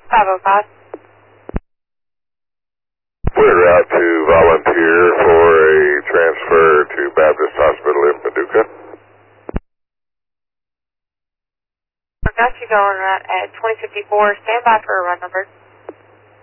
505. We're out to volunteer for a transfer to Baptist Hospital in Paducah. I got you going right at 2054. Stand by for a run number.